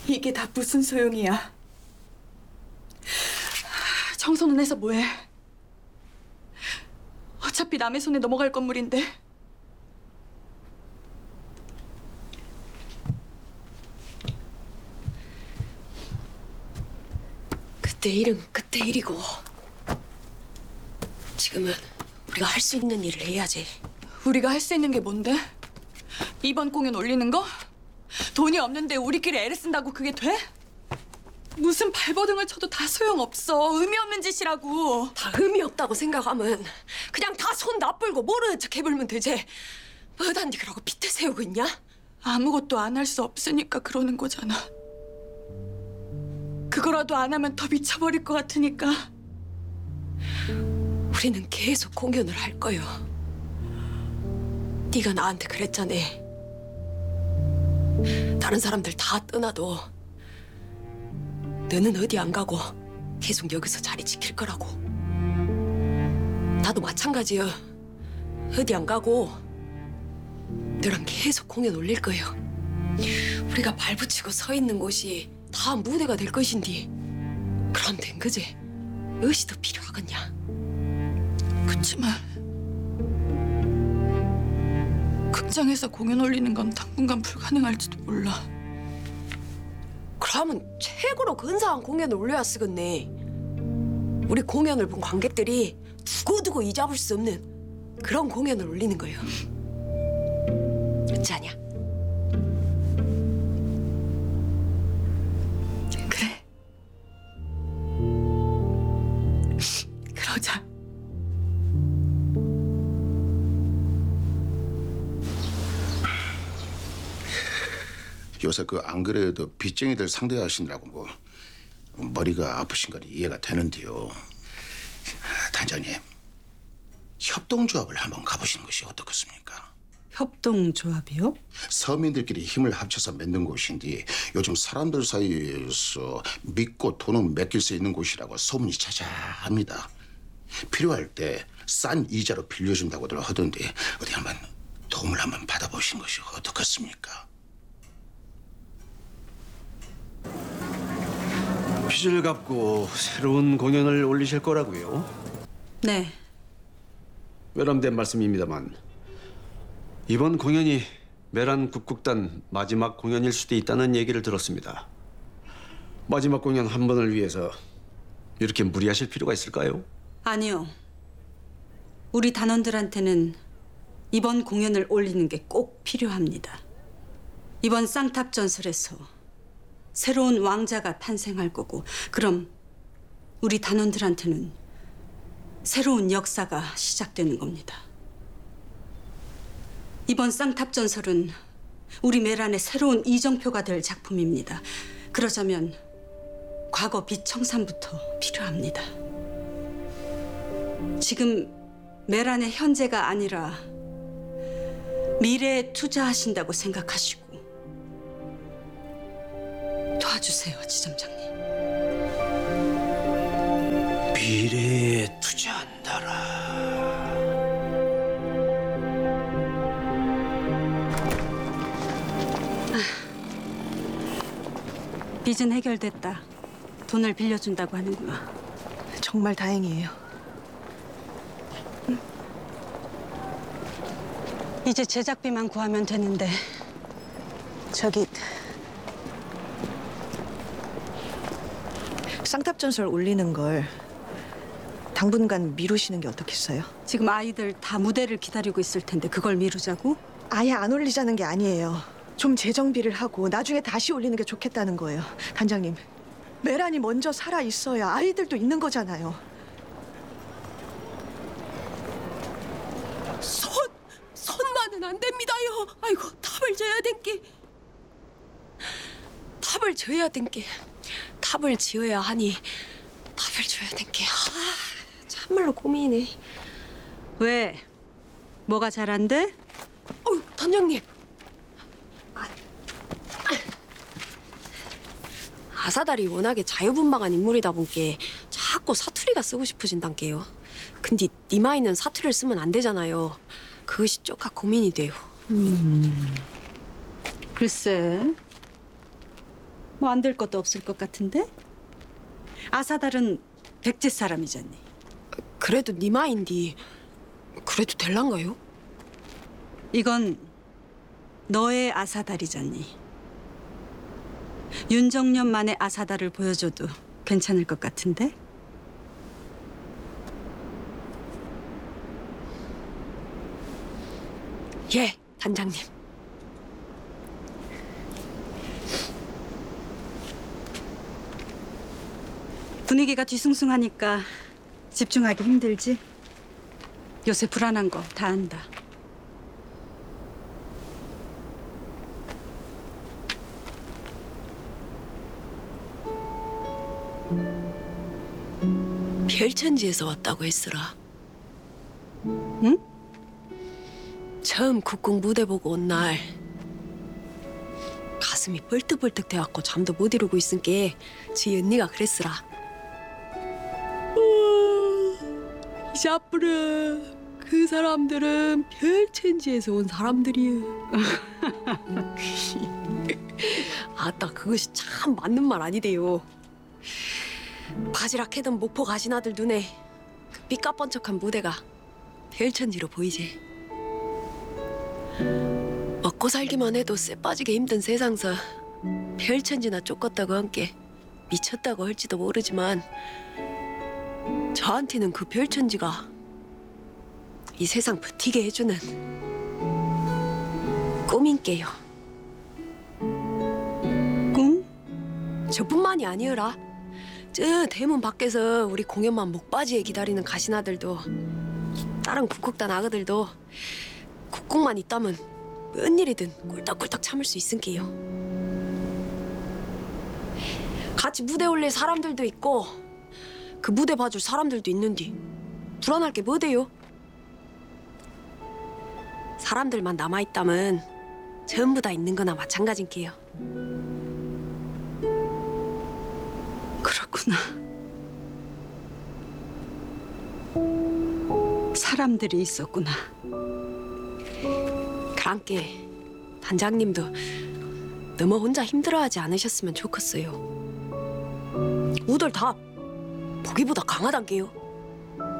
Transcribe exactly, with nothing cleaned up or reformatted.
이게 다 무슨 소용이야? 청소는 해서 뭐해? 어차피 남의 손에 넘어갈 건물인데. 그때 일은 그때 일이고 지금은 우리가 할 수 있는 일을 해야지. 우리가 할 수 있는 게 뭔데? 이번 공연 올리는 거? 돈이 없는데 우리끼리 애를 쓴다고 그게 돼? 무슨 발버둥을 쳐도 다 소용없어. 의미 없는 짓이라고. 다 의미 없다고 생각하면 그냥 다 손 나불고 모르는 척 해불면 되지. 뭐단지 그러고 빗대 세우고 있냐? 아무것도 안 할 수 없으니까 그러는 거잖아. 그거라도 안 하면 더 미쳐버릴 것 같으니까. 우리는 계속 공연을 할 거요. 네가 나한테 그랬잖아. 다른 사람들 다 떠나도 너는 어디 안 가고 계속 여기서 자리 지킬 거라고. 나도 마찬가지여. 어디 안 가고 너랑 계속 공연 올릴 거요. 우리가 발붙이고 서 있는 곳이 다 무대가 될 것인디. 그럼 된 거지. 무엇이 더 필요하겠냐? 그치만 극장에서 공연 올리는 건 당분간 불가능할지도 몰라. 그러면 최고로 근사한 공연을 올려야 쓰겠네. 우리 공연을 본 관객들이 두고두고 잊어볼 수 없는 그런 공연을 올리는 거예요. 어찌 하냐? 그래. 그러자. 요새 그 안 그래도 빚쟁이들 상대하시느라고 뭐 머리가 아프신 건 이해가 되는데요. 단장님, 협동조합을 한번 가보시는 것이 어떻겠습니까? 협동조합이요? 서민들끼리 힘을 합쳐서 만든 곳인데 요즘 사람들 사이에서 믿고 돈을 맡길 수 있는 곳이라고 소문이 자자합니다. 필요할 때 싼 이자로 빌려준다고들 하던데 어디 한번 도움을 한번 받아보시는 것이 어떻겠습니까? 빚을 갚고 새로운 공연을 올리실 거라고요? 네. 외람된 말씀입니다만 이번 공연이 메란 국국단 마지막 공연일 수도 있다는 얘기를 들었습니다. 마지막 공연 한 번을 위해서 이렇게 무리하실 필요가 있을까요? 아니요. 우리 단원들한테는 이번 공연을 올리는 게 꼭 필요합니다. 이번 쌍탑 전설에서 새로운 왕자가 탄생할 거고, 그럼 우리 단원들한테는 새로운 역사가 시작되는 겁니다. 이번 쌍탑 전설은 우리 메란의 새로운 이정표가 될 작품입니다. 그러자면 과거 빚 청산부터 필요합니다. 지금 메란의 현재가 아니라 미래에 투자하신다고 생각하시고 도와주세요, 지점장님. 미래에 투자한다라. 빚은 해결됐다. 돈을 빌려준다고 하는구나. 정말 다행이에요. 이제 제작비만 구하면 되는데. 저기 쌍탑전설 올리는 걸 당분간 미루시는 게 어떻겠어요? 지금 아이들 다 무대를 기다리고 있을 텐데 그걸 미루자고? 아예 안 올리자는 게 아니에요. 좀 재정비를 하고 나중에 다시 올리는 게 좋겠다는 거예요. 단장님, 메란이 먼저 살아 있어야 아이들도 있는 거잖아요. 손! 손만은 안 됩니다요. 아이고, 탑을 져야 된게. 탑을 져야 된게. 탑을 지어야 하니 탑을 줘야 된게. 아, 참말로 고민이네. 왜? 뭐가 잘 안 돼? 어휴, 단장님. 아사달이 워낙에 자유분방한 인물이다 보니까 자꾸 사투리가 쓰고 싶어진단게요. 근데 니마이는 사투리를 쓰면 안 되잖아요. 그것이 쪼까 고민이 돼요. 글쎄, 뭐 안 될 것도 없을 것 같은데? 아사달은 백제 사람이잖니. 그래도 니마인디 그래도 될란가요? 이건 너의 아사달이잖니. 윤정년만의 아사달을 보여줘도 괜찮을 것 같은데? 예, 단장님. 분위기가 뒤숭숭하니까 집중하기 힘들지? 요새 불안한 거 다 안다. 별천지에서 왔다고 했으라. 응? 처음 국궁 무대 보고 온 날 가슴이 벌떡벌떡 돼갖고 잠도 못 이루고 있은게 지 언니가 그랬으라. 어, 샤프르 그 사람들은 별천지에서 온 사람들이여. 아따 그것이 참 맞는 말 아니대요. 바지락 해던 목포 가신 아들 눈에 그 삐까뻔쩍한 무대가 별천지로 보이지. 먹고 살기만 해도 쎄 빠지게 힘든 세상서 별천지나 쫓겼다고 함께 미쳤다고 할지도 모르지만 저한테는 그 별천지가 이 세상 버티게 해주는 꿈인게요. 꿈? 저뿐만이 아니어라. 저 대문 밖에서 우리 공연만 목바지에 기다리는 가시나들도 다른 국국단 아가들도 국궁만 있다면 뭔 일이든 꿀떡꿀떡 참을 수 있은게요. 같이 무대 올릴 사람들도 있고 그 무대 봐줄 사람들도 있는디 불안할 게 뭐대요? 사람들만 남아있다면 전부 다 있는 거나 마찬가진게요. 그렇구나. 사람들이 있었구나. 그랑께 단장님도 너무 혼자 힘들어하지 않으셨으면 좋겠어요. 우들 다 보기보다 강하단게요.